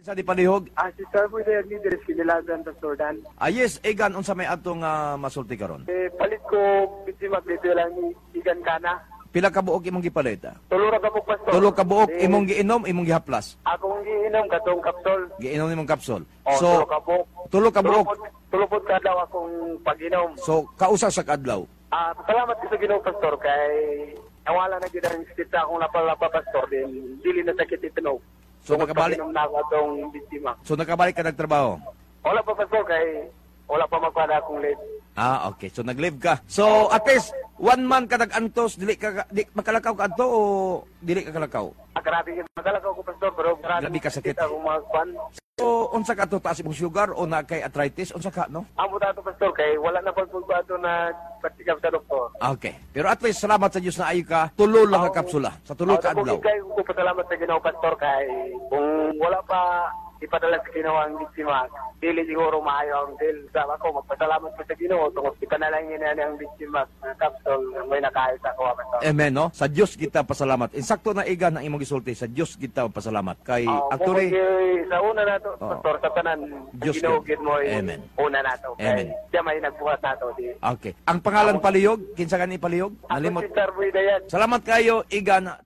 Sa di palihog. Si Sir po yung leader kinilagan sa Jordan. Yes, Egan, unsa may atong masulti karon? Palit ko, biti maglito lang ni Igan Kana. Pila ka buok imong gipalit? Tulura ka po, Pastor. Tulo ka buok imong giinom, imong gihaplas. Akong giinom, katong kapsol. Giinom nimong kapsul. Tulo ka po. Tulo ka buok. Tulupod ka daw akong pag-inom. So, kausa sa kadlaw. Salamat ko sa Ginoo, Pastor, kay nawala na gid ang sakit sa akong lapalapa, Pastor. Din, dili na sakit itinog. So, nakabalik. Pag-inom na ako atong biktima. So, nakabalik ka nagtrabaho? Wala pa, Pastor, kay wala pa magpada akong late. Okay. So, nag-live ka. So, at least, 1 month ka nag-antos, di makalakaw ka anto o dili ka kalakaw? Grabe yung magalakaw ko, Pastor, pero Grabe ka sakit. akong mga kwan. So, unsa ka to taas imong sugar o na kay arthritis? Unsa ka, no? Amo dato, Pastor, kay wala na pagpulbato na patikap sa doktor. Okay. Pero at least, salamat sa Diyos na ayo ka. Tulo lang ka kapsula. Sa tulo ka adlaw. Kay ko pasalamat sa Ginoo, Pastor, kay kung wala pa ipadala sa Ginoo ang biktima, dili siguro maayo ang deal. Sa ako, magpasalamat ko sa Ginoo tungkol ipanalangin na ang biktima ng kapsul may nakahit ako, Pastor. Amen, no? Sa Diyos kita pasalamat. Insakto na Egan ang imong gisulti. Sa Diyos kita pasalamat. Kay actually, sa una nato, Pastor, sa tanan, Diyos Ginoo gid mo Amen. una nato. Amen. Kay siya may nagbuhat nato. Okay. Ang pangalan palihog, kinsa ka ni palihog? Ako si Sir Buy Dayan. Salamat kayo, Egan.